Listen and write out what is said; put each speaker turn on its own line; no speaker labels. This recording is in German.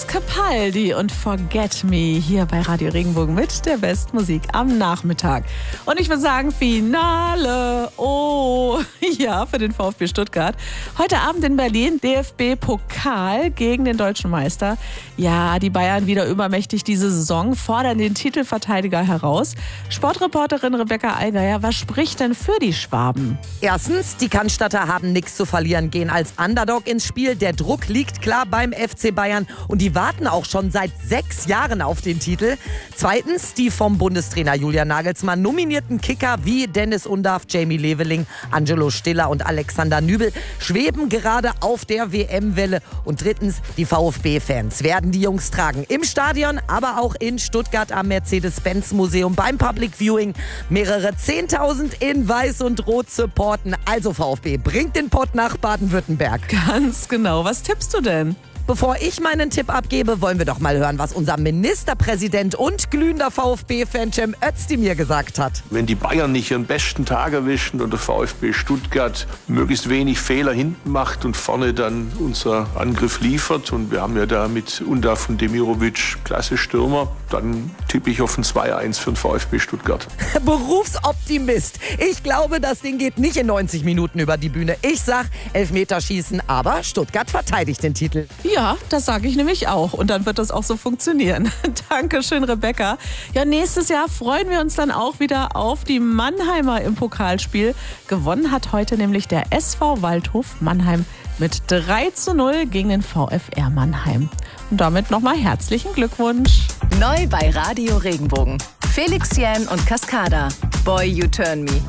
Lewis Capaldi und Forget Me hier bei Radio Regenbogen mit der besten Musik am Nachmittag. Und ich würde sagen, Finale. Oh, ja, für den VfB Stuttgart. Heute Abend in Berlin DFB-Pokal gegen den deutschen Meister. Ja, die Bayern wieder übermächtig diese Saison, fordern den Titelverteidiger heraus. Sportreporterin Rebecca Allgeier, was spricht denn für die Schwaben?
Erstens, die Cannstatter haben nichts zu verlieren, gehen als Underdog ins Spiel. Der Druck liegt klar beim FC Bayern und die warten auch schon seit 6 Jahren auf den Titel. Zweitens, die vom Bundestrainer Julian Nagelsmann nominierten Kicker wie Dennis Undaff, Jamie Leveling, Angelo Stiller und Alexander Nübel schweben gerade auf der WM-Welle. Und drittens, die VfB-Fans werden die Jungs tragen. Im Stadion, aber auch in Stuttgart am Mercedes-Benz-Museum beim Public Viewing. Mehrere 10.000 in Weiß und Rot supporten. Also VfB, bringt den Pott nach Baden-Württemberg.
Ganz genau. Was tippst du denn?
Bevor ich meinen Tipp abgebe, wollen wir doch mal hören, was unser Ministerpräsident und glühender VfB-Fan Cem Özdemir gesagt hat.
Wenn die Bayern nicht ihren besten Tag erwischen und der VfB Stuttgart möglichst wenig Fehler hinten macht und vorne dann unser Angriff liefert, und wir haben ja da mit Undaff und Demirovic klasse Stürmer, dann tippe ich auf ein 2-1 für den VfB Stuttgart.
Berufsoptimist. Ich glaube, das Ding geht nicht in 90 Minuten über die Bühne. Ich sag Elfmeterschießen, aber Stuttgart verteidigt den Titel.
Ja, das sage ich nämlich auch. Und dann wird das auch so funktionieren. Dankeschön, Rebecca. Ja, nächstes Jahr freuen wir uns dann auch wieder auf die Mannheimer im Pokalspiel. Gewonnen hat heute nämlich der SV Waldhof Mannheim mit 3:0 gegen den VfR Mannheim. Und damit nochmal herzlichen Glückwunsch.
Neu bei Radio Regenbogen. Felix Jähn und Cascada. Boy, You Turn Me.